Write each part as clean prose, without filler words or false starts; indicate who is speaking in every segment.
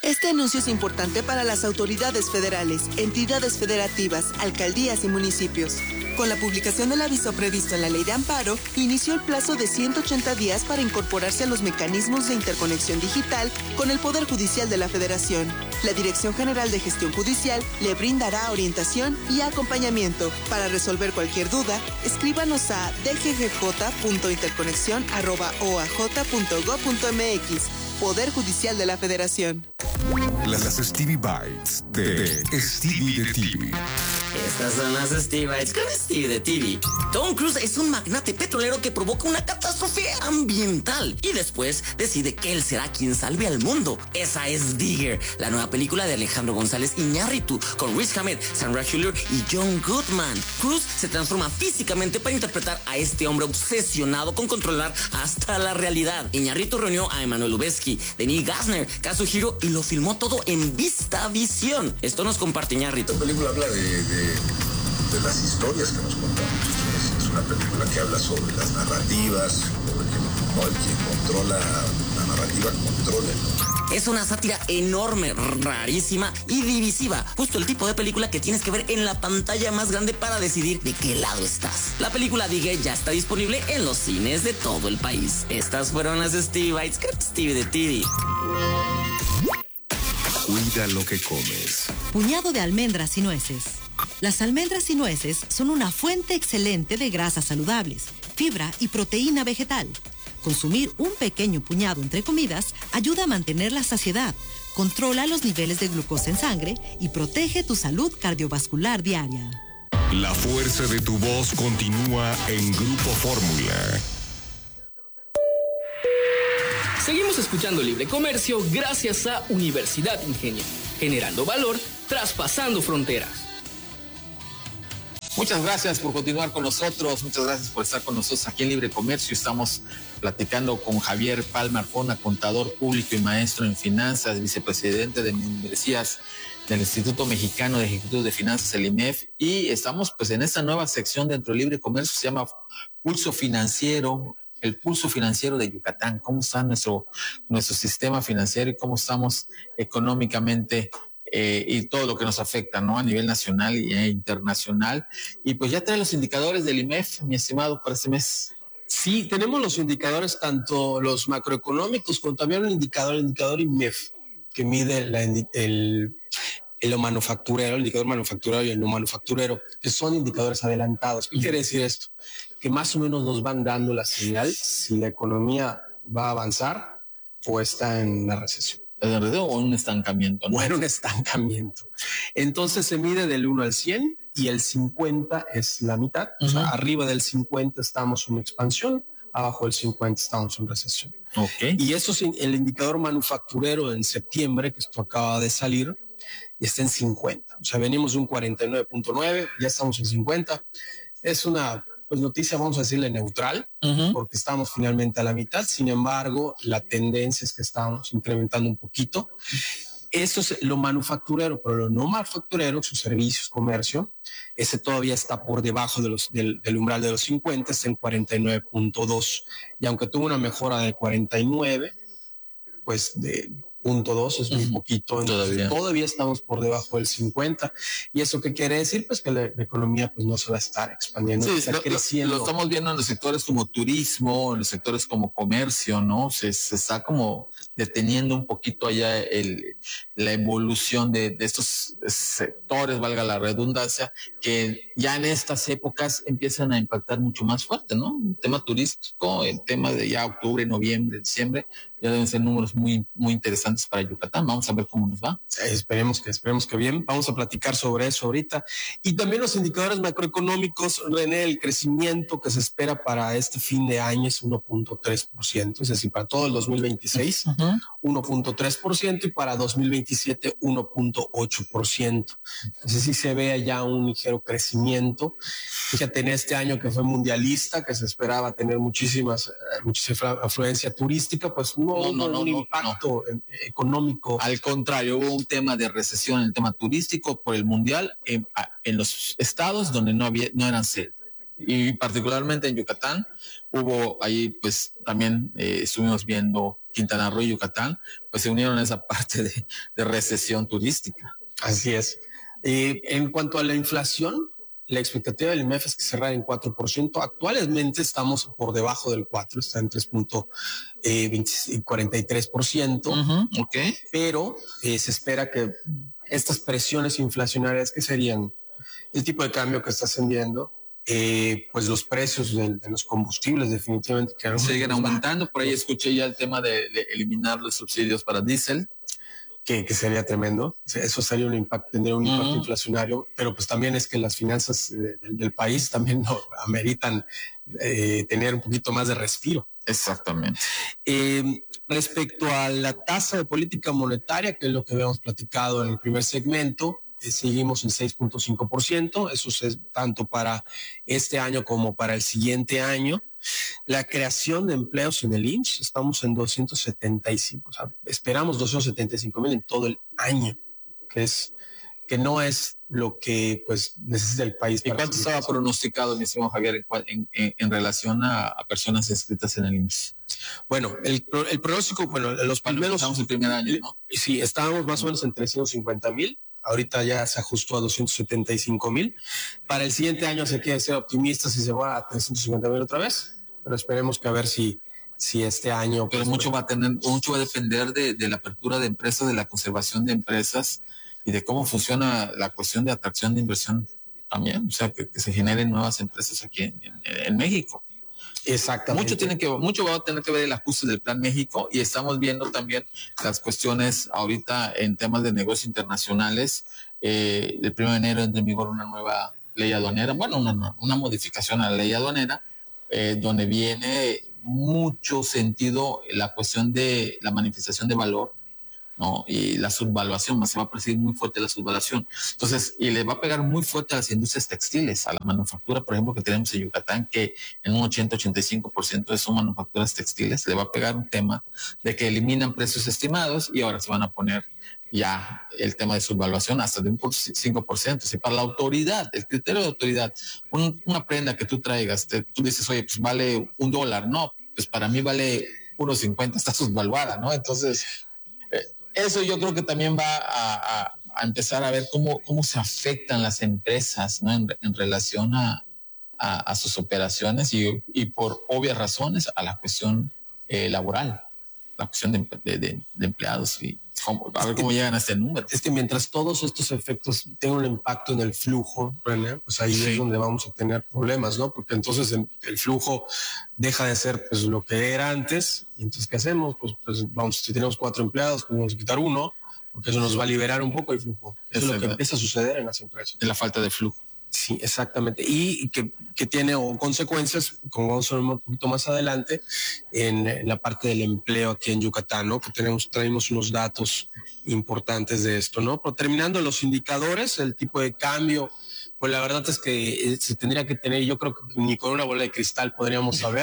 Speaker 1: Este anuncio es importante para las autoridades federales, entidades federativas, alcaldías y municipios. Con la publicación del aviso previsto en la Ley de Amparo, inició el plazo de 180 días para incorporarse a los mecanismos de interconexión digital con el Poder Judicial de la Federación. La Dirección General de Gestión Judicial le brindará orientación y acompañamiento. Para resolver cualquier duda, escríbanos a dggj.interconexión@oaj.gov.mx. Poder Judicial de la Federación.
Speaker 2: Las Stevie Bites de Stevie de TV.
Speaker 3: Estas son las Stevie Bites con Stevie de TV. Tom Cruise es un magnate petrolero que provoca una catástrofe ambiental y después decide que él será quien salve al mundo. Esa es Digger, la nueva película de Alejandro González Iñárritu con Riz Ahmed, Sandra Hüller y John Goodman. Cruise se transforma físicamente para interpretar a este hombre obsesionado con controlar hasta la realidad. Iñárritu reunió a Emmanuel Lubezki, Denis Gassner, Kazuhiro y lo filmó todo en VistaVision. Esto nos comparte Iñárritu.
Speaker 4: Esta película habla de las historias que nos contamos. Es una película que habla sobre las narrativas, sobre que el que controla la narrativa controla.
Speaker 3: Es una sátira enorme, rarísima y divisiva. Justo el tipo de película que tienes que ver en la pantalla más grande para decidir de qué lado estás. La película Digger ya está disponible en los cines de todo el país. Estas fueron las Stevie Bites con Stevie de TV.
Speaker 2: Cuida lo que comes.
Speaker 5: Puñado de almendras y nueces. Las almendras y nueces son una fuente excelente de grasas saludables, fibra y proteína vegetal. Consumir un pequeño puñado entre comidas ayuda a mantener la saciedad, controla los niveles de glucosa en sangre y protege tu salud cardiovascular diaria.
Speaker 2: La fuerza de tu voz continúa en Grupo Fórmula.
Speaker 6: Seguimos escuchando Libre Comercio gracias a Universidad Ingenio, generando valor, traspasando fronteras.
Speaker 7: Muchas gracias por continuar con nosotros, muchas gracias por estar con nosotros aquí en Libre Comercio. Estamos platicando con Javier Palma Arjona, contador público y maestro en finanzas, vicepresidente de membresías del Instituto Mexicano de Ejecutivos de Finanzas, el IMEF, y estamos pues en esta nueva sección dentro de Libre Comercio, se llama Pulso Financiero, el pulso financiero de Yucatán. ¿Cómo está nuestro sistema financiero y cómo estamos económicamente? Y todo lo que nos afecta, ¿no? A nivel nacional e internacional. Y pues ya trae los indicadores del IMEF, mi estimado, para este mes.
Speaker 8: Sí, tenemos los indicadores, tanto los macroeconómicos como también el indicador IMEF, que mide lo manufacturero, el indicador manufacturero y el no manufacturero, que son indicadores adelantados. ¿Qué quiere decir esto? Que más o menos nos van dando la señal si la economía va a avanzar o está en una recesión.
Speaker 7: ¿O un estancamiento? ¿No?
Speaker 8: Bueno, un estancamiento. Entonces se mide del 1 al 100 y el 50 es la mitad. Uh-huh. O sea, arriba del 50 estamos en expansión, abajo del 50 estamos en recesión.
Speaker 7: Okay.
Speaker 8: Y eso es el indicador manufacturero en septiembre, que esto acaba de salir, y está en 50. O sea, venimos de un 49.9, ya estamos en 50. Es una noticia, vamos a decirle, neutral, uh-huh, porque estamos finalmente a la mitad. Sin embargo, la tendencia es que estamos incrementando un poquito. Esto es lo manufacturero, pero lo no manufacturero, sus servicios, comercio, ese todavía está por debajo del umbral de los 50, está en 49.2. Y aunque tuvo una mejora de 49, pues de 0.2 es muy poquito, todavía estamos por debajo del 50. ¿Y eso qué quiere decir? Pues que la economía pues no se va a estar expandiendo,
Speaker 7: sí,
Speaker 8: está creciendo.
Speaker 7: Lo estamos viendo en los sectores como turismo, en los sectores como comercio, ¿no? Se está como deteniendo un poquito allá la evolución de estos sectores, valga la redundancia, que ya en estas épocas empiezan a impactar mucho más fuerte, ¿no? El tema turístico, el tema de ya octubre, noviembre, diciembre, ya deben ser números muy, muy interesantes para Yucatán. Vamos a ver cómo nos va.
Speaker 8: Esperemos que bien. Vamos a platicar sobre eso ahorita. Y también los indicadores macroeconómicos, René, el crecimiento que se espera para este fin de año es 1.3%, es decir, para todo el 2026, uh-huh, 1.3%, y para 2027, 1.8%. Entonces sí se ve ya un ligero crecimiento. Fíjate, en este año que fue mundialista, que se esperaba tener muchísima afluencia turística, pues no hubo un impacto económico.
Speaker 7: Al contrario, hubo un tema de recesión en el tema turístico por el mundial en los estados donde no eran sede. y particularmente en Yucatán hubo ahí, pues también estuvimos viendo Quintana Roo y Yucatán, pues se unieron a esa parte de recesión turística.
Speaker 8: Así es. En cuanto a la inflación, la expectativa del IMEF es que cerrara en 4%. Actualmente estamos por debajo del 4%, está en 3.43%.
Speaker 7: Okay.
Speaker 8: Pero se espera que estas presiones inflacionarias, que serían el tipo de cambio que está ascendiendo, pues los precios de los combustibles definitivamente que
Speaker 7: siguen aumentando. Por ahí escuché ya el tema de eliminar los subsidios para diésel.
Speaker 8: Que sería tremendo. Eso sería un impacto, tendría un impacto inflacionario, pero pues también es que las finanzas del país también ameritan tener un poquito más de respiro.
Speaker 7: Exactamente.
Speaker 8: Respecto a la tasa de política monetaria, que es lo que habíamos platicado en el primer segmento, seguimos en 6.5%, eso es tanto para este año como para el siguiente año. La creación de empleos en el IMSS, estamos en 275, o sea, esperamos 275,000 en todo el año, que no es lo que pues necesita el país.
Speaker 7: ¿Y cuánto estaba pronosticado, mi estimado Javier, en relación a personas inscritas en el IMSS?
Speaker 8: Bueno, el pronóstico, los primeros...
Speaker 7: Estamos el primer año, ¿no?
Speaker 8: Sí, estábamos más o menos en 350,000. Ahorita ya se ajustó a 275,000. Para el siguiente año se quiere ser optimistas y se va a 350,000 otra vez, pero esperemos que a ver si este año...
Speaker 7: Pero mucho va a depender de la apertura de empresas, de la conservación de empresas y de cómo funciona la cuestión de atracción de inversión también, o sea, que se generen nuevas empresas aquí en México.
Speaker 8: Exactamente.
Speaker 7: Mucho va a tener que ver el ajuste del Plan México, y estamos viendo también las cuestiones ahorita en temas de negocios internacionales. El 1 de enero entra en vigor una nueva ley aduanera, una modificación a la ley aduanera, donde viene mucho sentido la cuestión de la manifestación de valor, ¿no? Y la subvaluación, se va a percibir muy fuerte la subvaluación. Entonces, y le va a pegar muy fuerte a las industrias textiles, a la manufactura, por ejemplo, que tenemos en Yucatán, que en un 80-85% son manufacturas textiles. Le va a pegar un tema de que eliminan precios estimados y ahora se van a poner ya el tema de subvaluación hasta de un 5%. Si para la autoridad, el criterio de autoridad, una prenda que tú traigas, tú dices, oye, pues vale $1, no, pues para mí vale 1.50, está subvaluada, ¿no? Entonces... eso yo creo que también va a empezar a ver cómo se afectan las empresas, ¿no? en relación a sus operaciones y por obvias razones a la cuestión laboral, la cuestión de empleados y a ver cómo llegan a este número.
Speaker 8: Es que mientras todos estos efectos tengan un impacto en el flujo, René, pues ahí es donde vamos a tener problemas, ¿no? Porque entonces el flujo deja de ser pues lo que era antes, y entonces ¿qué hacemos? Pues si tenemos 4 empleados, pues vamos a quitar uno, porque eso nos va a liberar un poco el flujo. Eso es lo que empieza a suceder en las empresas.
Speaker 7: De la falta de flujo.
Speaker 8: Sí, exactamente. Y que tiene consecuencias, como vamos a ver un poquito más adelante, en la parte del empleo aquí en Yucatán, ¿no? Que traemos unos datos importantes de esto, ¿no? Pero terminando los indicadores, el tipo de cambio, pues la verdad es que se tendría que tener, yo creo que ni con una bola de cristal podríamos saber,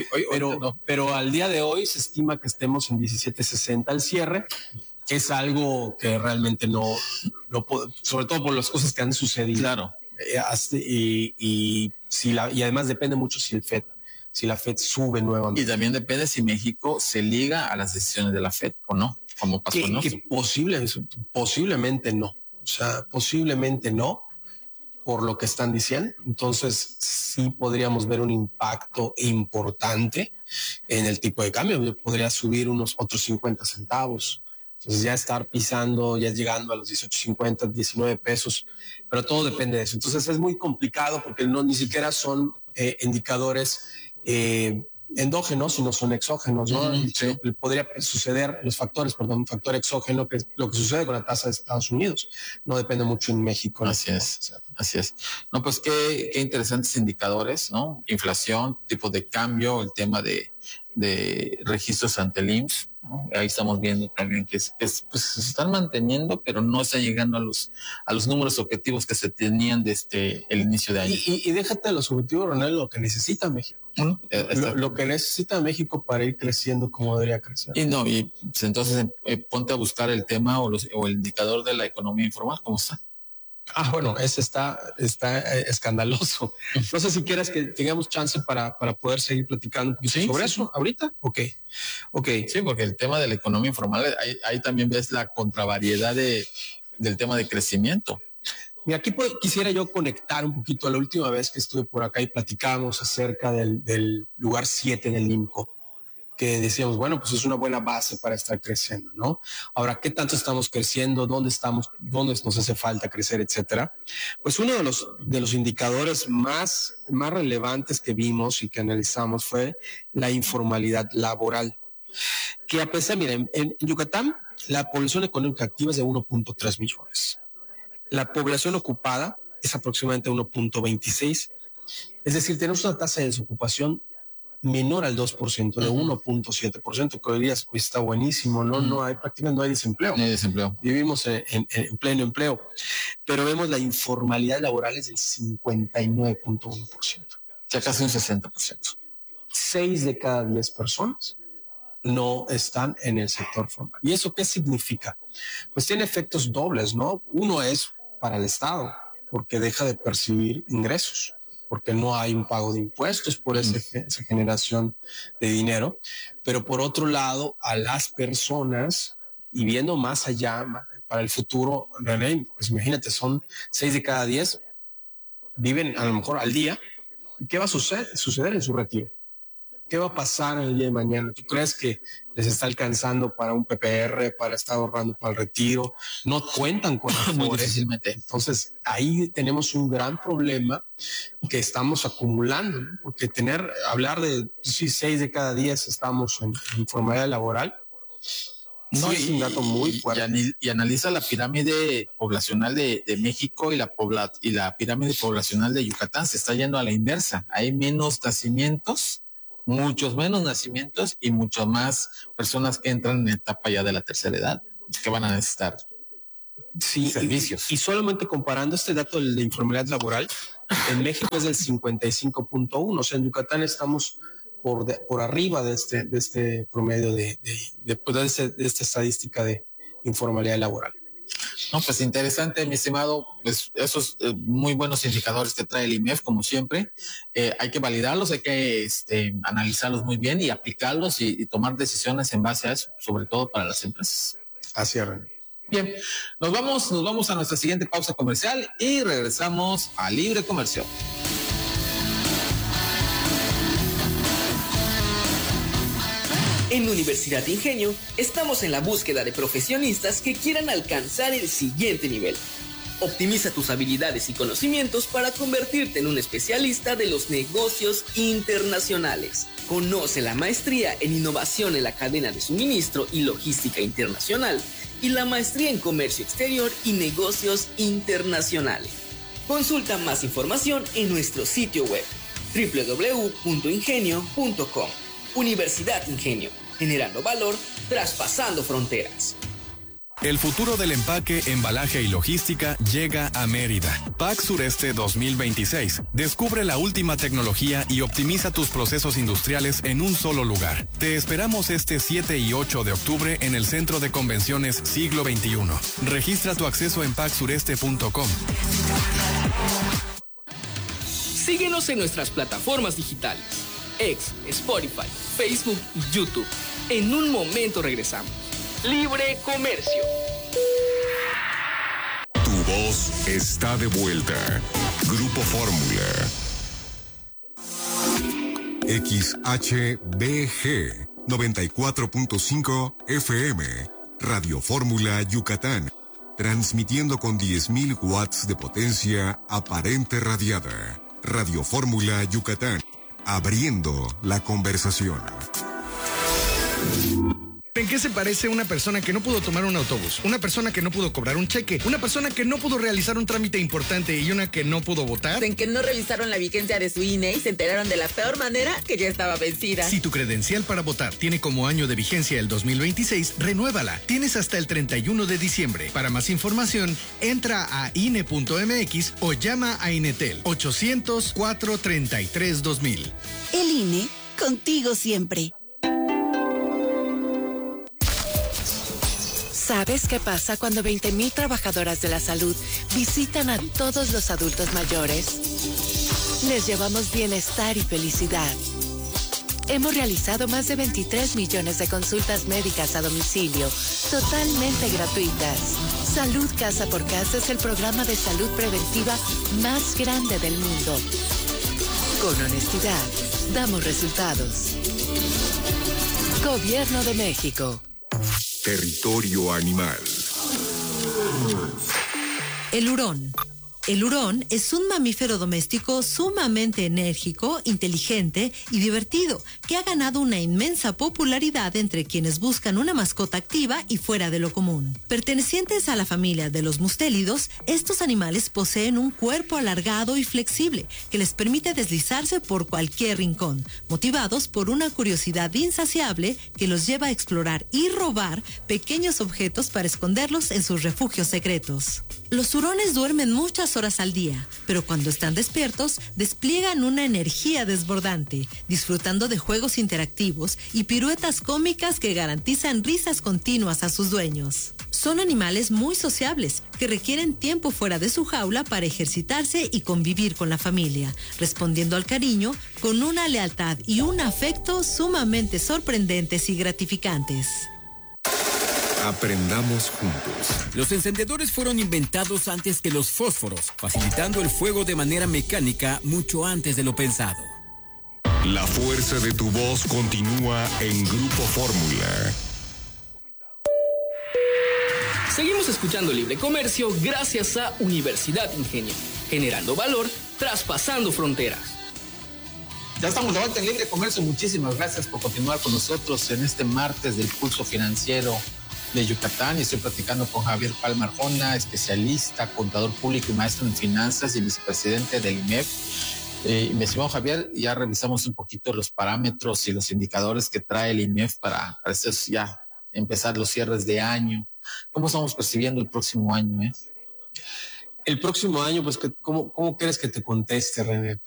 Speaker 8: pero al día de hoy se estima que estemos en 17.60 al cierre, que es algo que realmente no sobre todo por las cosas que han sucedido.
Speaker 7: Claro.
Speaker 8: Y además depende mucho si la Fed sube nuevamente.
Speaker 7: Y también depende si México se liga a las decisiones de la Fed o no, como pasó en
Speaker 8: que posiblemente no. O sea, posiblemente no, por lo que están diciendo. Entonces sí podríamos ver un impacto importante en el tipo de cambio. Podría subir unos otros 50 centavos. Entonces ya estar pisando, ya llegando a los 18.50, 19 pesos, pero todo depende de eso. Entonces es muy complicado porque ni siquiera son indicadores endógenos, sino son exógenos, ¿no?
Speaker 7: Sí.
Speaker 8: Podría suceder un factor exógeno, que es lo que sucede con la tasa de Estados Unidos. No depende mucho en México.
Speaker 7: Así es. No, pues qué interesantes indicadores, ¿no? Inflación, tipo de cambio, el tema de registros ante el IMSS, ¿no? Ahí estamos viendo también que pues, se están manteniendo, pero no están llegando a los números objetivos que se tenían desde el inicio de año.
Speaker 8: Y déjate los objetivos, Ronald, lo que necesita México. Lo que necesita México para ir creciendo como debería crecer.
Speaker 7: Y pues, entonces ponte a buscar el tema o el indicador de la economía informal, ¿cómo está?
Speaker 8: Bueno, ese está escandaloso. No sé si quieres que tengamos chance para poder seguir platicando un poquito sobre eso ahorita. Ok.
Speaker 7: Sí, porque el tema de la economía informal, ahí también ves la contravariedad del tema de crecimiento.
Speaker 8: Y aquí quisiera yo conectar un poquito a la última vez que estuve por acá y platicábamos acerca del lugar 7 del INCO, que decíamos, bueno, pues es una buena base para estar creciendo, ¿no? Ahora, ¿qué tanto estamos creciendo? ¿Dónde estamos? ¿Dónde nos hace falta crecer, etcétera? Pues uno de los indicadores más relevantes que vimos y que analizamos fue la informalidad laboral, que a pesar, miren, en Yucatán, la población económica activa es de 1.3 millones. La población ocupada es aproximadamente 1.26. Es decir, tenemos una tasa de desocupación menor al 2%, de 1.7%, que hoy día está buenísimo, ¿no? Prácticamente no hay desempleo.
Speaker 7: No hay desempleo.
Speaker 8: Vivimos en pleno empleo, pero vemos la informalidad laboral es del 59.1%.
Speaker 7: Ya casi un 60%.
Speaker 8: 6 de cada 10 personas no están en el sector formal. ¿Y eso qué significa? Pues tiene efectos dobles, ¿no? Uno es para el Estado, porque deja de percibir ingresos, porque no hay un pago de impuestos por esa generación de dinero. Pero por otro lado, a las personas, y viendo más allá para el futuro, René, pues imagínate, son 6 de cada 10 viven a lo mejor al día. ¿Qué va a suceder en su retiro? ¿Qué va a pasar el día de mañana? ¿Tú crees que les está alcanzando para un PPR, para estar ahorrando para el retiro? No cuentan con
Speaker 7: muy
Speaker 8: Afore.
Speaker 7: difícilmente.
Speaker 8: Entonces, ahí tenemos un gran problema que estamos acumulando, ¿no? Porque hablar de 6 de cada 10 estamos en informalidad laboral, no es un dato muy fuerte.
Speaker 7: Y analiza la pirámide poblacional de México y la pirámide poblacional de Yucatán. Se está yendo a la inversa. Hay menos nacimientos, muchos menos nacimientos y muchas más personas que entran en etapa ya de la tercera edad, que van a necesitar servicios.
Speaker 8: Y solamente comparando este dato de informalidad laboral, en México es del 55.1, o sea, en Yucatán estamos por arriba de este promedio de esta estadística de informalidad laboral.
Speaker 7: No, pues interesante, mi estimado. Pues esos muy buenos indicadores que trae el IMEF, como siempre. Hay que validarlos, hay que analizarlos muy bien y aplicarlos y tomar decisiones en base a eso, sobre todo para las empresas.
Speaker 8: Así es, René.
Speaker 7: Bien, nos vamos a nuestra siguiente pausa comercial y regresamos a Libre Comercio.
Speaker 6: En Universidad Ingenio estamos en la búsqueda de profesionistas que quieran alcanzar el siguiente nivel. Optimiza tus habilidades y conocimientos para convertirte en un especialista de los negocios internacionales. Conoce la maestría en innovación en la cadena de suministro y logística internacional y la maestría en comercio exterior y negocios internacionales. Consulta más información en nuestro sitio web www.ingenio.com. Universidad Ingenio, generando valor, traspasando fronteras.
Speaker 9: El futuro del empaque, embalaje y logística llega a Mérida. PAC Sureste 2026. Descubre la última tecnología y optimiza tus procesos industriales en un solo lugar. Te esperamos este 7 y 8 de octubre en el Centro de Convenciones Siglo XXI. Registra tu acceso en pacsureste.com.
Speaker 6: Síguenos en nuestras plataformas digitales. X, Spotify, Facebook y YouTube. En un momento regresamos. Libre Comercio.
Speaker 2: Tu voz está de vuelta. Grupo Fórmula. XHBG 94.5 FM. Radio Fórmula Yucatán. Transmitiendo con 10.000 watts de potencia aparente radiada. Radio Fórmula Yucatán. Abriendo la conversación.
Speaker 10: ¿En qué se parece una persona que no pudo tomar un autobús? Una persona que no pudo cobrar un cheque, una persona que no pudo realizar un trámite importante y una que no pudo votar.
Speaker 11: En que no revisaron la vigencia de su INE y se enteraron de la peor manera que ya estaba vencida.
Speaker 10: Si tu credencial para votar tiene como año de vigencia el 2026, renuévala. Tienes hasta el 31 de diciembre. Para más información, entra a INE.mx o llama a Inetel 800-433-2000.
Speaker 12: El INE, contigo siempre. ¿Sabes qué pasa cuando 20,000 trabajadoras de la salud visitan a todos los adultos mayores? Les llevamos bienestar y felicidad. Hemos realizado más de 23 millones de consultas médicas a domicilio, totalmente gratuitas. Salud Casa por Casa es el programa de salud preventiva más grande del mundo. Con honestidad, damos resultados. Gobierno de México.
Speaker 2: Territorio animal.
Speaker 5: El hurón. El hurón es un mamífero doméstico sumamente enérgico, inteligente y divertido, que ha ganado una inmensa popularidad entre quienes buscan una mascota activa y fuera de lo común. Pertenecientes a la familia de los mustélidos, estos animales poseen un cuerpo alargado y flexible que les permite deslizarse por cualquier rincón, motivados por una curiosidad insaciable que los lleva a explorar y robar pequeños objetos para esconderlos en sus refugios secretos. Los hurones duermen muchas horas al día, pero cuando están despiertos despliegan una energía desbordante, disfrutando de juegos interactivos y piruetas cómicas que garantizan risas continuas a sus dueños. Son animales muy sociables, que requieren tiempo fuera de su jaula para ejercitarse y convivir con la familia, respondiendo al cariño con una lealtad y un afecto sumamente sorprendentes y gratificantes.
Speaker 2: Aprendamos juntos.
Speaker 13: Los encendedores fueron inventados antes que los fósforos, facilitando el fuego de manera mecánica mucho antes de lo pensado.
Speaker 2: La fuerza de tu voz continúa en Grupo Fórmula.
Speaker 6: Seguimos escuchando Libre Comercio gracias a Universidad Ingenio, generando valor, traspasando fronteras.
Speaker 7: Ya estamos de vuelta en Libre Comercio. Muchísimas gracias por continuar con nosotros en este martes del Pulso Financiero de Yucatán. Y estoy platicando con Javier Palma Arjona, especialista, contador público y maestro en finanzas y vicepresidente del IMEF. Mi estimado Javier, ya revisamos un poquito los parámetros y los indicadores que trae el IMEF para ya empezar los cierres de año. ¿Cómo estamos percibiendo el próximo año?
Speaker 8: El próximo año, pues, ¿cómo crees que te conteste, René?